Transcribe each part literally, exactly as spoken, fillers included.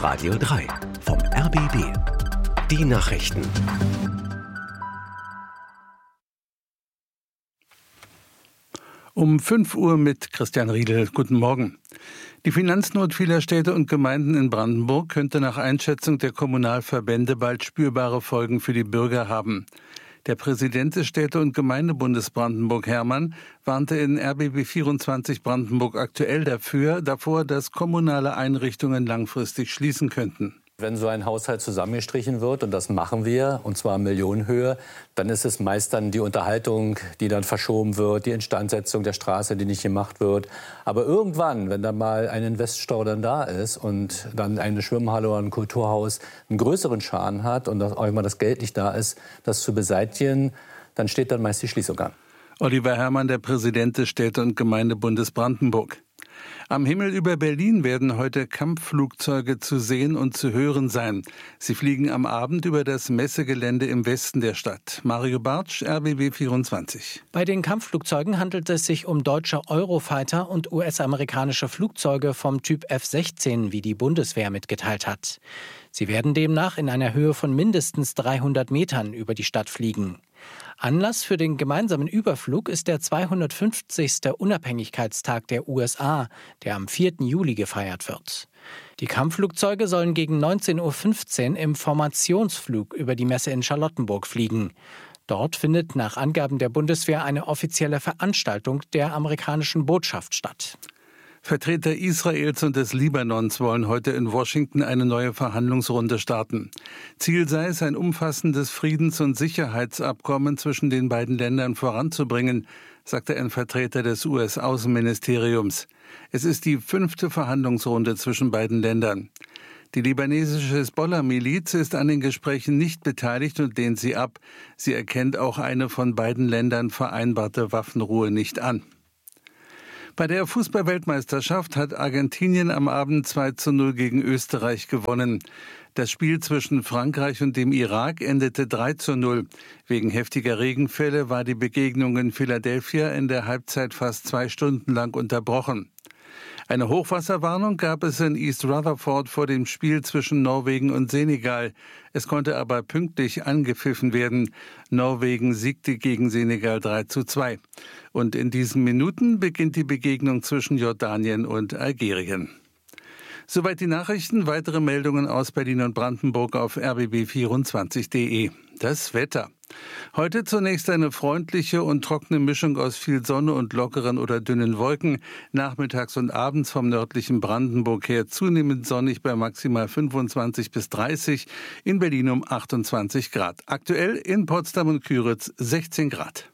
Radio drei vom R B B. Die Nachrichten. Um fünf Uhr mit Christian Riedel. Guten Morgen. Die Finanznot vieler Städte und Gemeinden in Brandenburg könnte nach Einschätzung der Kommunalverbände bald spürbare Folgen für die Bürger haben. Der Präsident des Städte- und Gemeindebundes Brandenburg, Hermann, warnte in R B B vierundzwanzig Brandenburg aktuell dafür, davor, dass kommunale Einrichtungen langfristig schließen könnten. Wenn so ein Haushalt zusammengestrichen wird, und das machen wir, und zwar in Millionenhöhe, dann ist es meist dann die Unterhaltung, die dann verschoben wird, die Instandsetzung der Straße, die nicht gemacht wird. Aber irgendwann, wenn da mal ein Investstau dann da ist und dann eine Schwimmhalle oder ein Kulturhaus einen größeren Schaden hat und auch immer das Geld nicht da ist, das zu beseitigen, dann steht dann meist die Schließung an. Oliver Hermann, der Präsident des Städte- und Gemeindebundes Brandenburg. Am Himmel über Berlin werden heute Kampfflugzeuge zu sehen und zu hören sein. Sie fliegen am Abend über das Messegelände im Westen der Stadt. Mario Bartsch, R B B vierundzwanzig. Bei den Kampfflugzeugen handelt es sich um deutsche Eurofighter und U S-amerikanische Flugzeuge vom Typ F sechzehn, wie die Bundeswehr mitgeteilt hat. Sie werden demnach in einer Höhe von mindestens dreihundert Metern über die Stadt fliegen. Anlass für den gemeinsamen Überflug ist der zweihundertfünfzigste Unabhängigkeitstag der U S A, der am vierten Juli gefeiert wird. Die Kampfflugzeuge sollen gegen neunzehn Uhr fünfzehn im Formationsflug über die Messe in Charlottenburg fliegen. Dort findet nach Angaben der Bundeswehr eine offizielle Veranstaltung der amerikanischen Botschaft statt. Vertreter Israels und des Libanons wollen heute in Washington eine neue Verhandlungsrunde starten. Ziel sei es, ein umfassendes Friedens- und Sicherheitsabkommen zwischen den beiden Ländern voranzubringen, sagte ein Vertreter des U S-Außenministeriums. Es ist die fünfte Verhandlungsrunde zwischen beiden Ländern. Die libanesische Hisbollah-Miliz ist an den Gesprächen nicht beteiligt und lehnt sie ab. Sie erkennt auch eine von beiden Ländern vereinbarte Waffenruhe nicht an. Bei der Fußball-Weltmeisterschaft hat Argentinien am Abend zwei zu null gegen Österreich gewonnen. Das Spiel zwischen Frankreich und dem Irak endete drei zu null. Wegen heftiger Regenfälle war die Begegnung in Philadelphia in der Halbzeit fast zwei Stunden lang unterbrochen. Eine Hochwasserwarnung gab es in East Rutherford vor dem Spiel zwischen Norwegen und Senegal. Es konnte aber pünktlich angepfiffen werden. Norwegen siegte gegen Senegal drei zu zwei. Und in diesen Minuten beginnt die Begegnung zwischen Jordanien und Algerien. Soweit die Nachrichten. Weitere Meldungen aus Berlin und Brandenburg auf r b b vierundzwanzig punkt d e. Das Wetter. Heute zunächst eine freundliche und trockene Mischung aus viel Sonne und lockeren oder dünnen Wolken. Nachmittags und abends vom nördlichen Brandenburg her zunehmend sonnig bei maximal fünfundzwanzig bis dreißig, in Berlin um achtundzwanzig Grad. Aktuell in Potsdam und Küritz sechzehn Grad.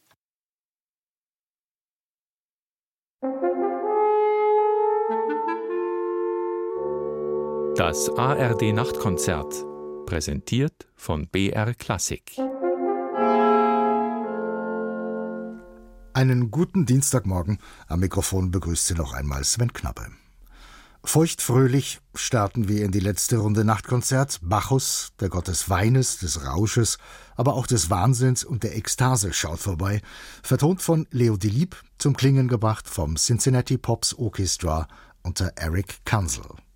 Das A R D-Nachtkonzert, präsentiert von B R Klassik. Einen guten Dienstagmorgen. Am Mikrofon begrüßt Sie noch einmal Sven Knappe. Feuchtfröhlich starten wir in die letzte Runde Nachtkonzert. Bacchus, der Gott des Weines, des Rausches, aber auch des Wahnsinns und der Ekstase schaut vorbei. Vertont von Leo Delibes, zum Klingen gebracht vom Cincinnati Pops Orchestra unter Eric Kanzel.